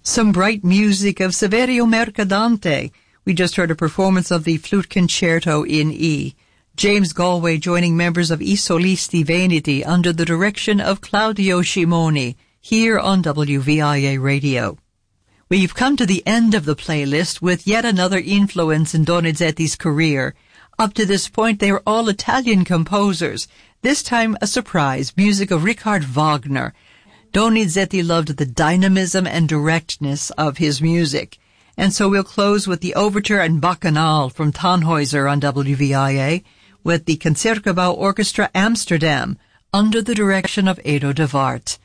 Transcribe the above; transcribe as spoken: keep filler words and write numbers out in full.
Some bright music of Saverio Mercadante. We just heard a performance of the Flute Concerto in E. James Galway joining members of I Solisti Veneti under the direction of Claudio Scimoni here on W V I A Radio. We've come to the end of the playlist with yet another influence in Donizetti's career. Up to this point, they were all Italian composers. This time, a surprise, music of Richard Wagner. Donizetti loved the dynamism and directness of his music. And so we'll close with the Overture and Bacchanal from Tannhäuser on W V I A with the Concertgebouw Orchestra Amsterdam under the direction of Edo de Waard.